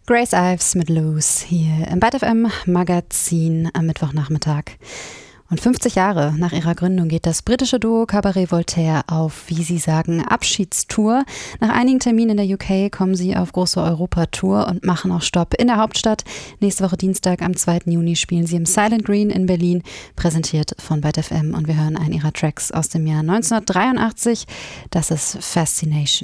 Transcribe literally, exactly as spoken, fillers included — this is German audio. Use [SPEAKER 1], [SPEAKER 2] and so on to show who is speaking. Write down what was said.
[SPEAKER 1] Grace Ives mit Loose hier im Byte F M Magazin am Mittwochnachmittag. Und fünfzig Jahre nach ihrer Gründung geht das britische Duo Cabaret Voltaire auf, wie sie sagen, Abschiedstour. Nach einigen Terminen in der U K kommen sie auf große Europatour und machen auch Stopp in der Hauptstadt. Nächste Woche Dienstag am zweiten Juni spielen sie im Silent Green in Berlin, präsentiert von Byte F M. Und wir hören einen ihrer Tracks aus dem Jahr neunzehnhundertdreiundachtzig. Das ist Fascination.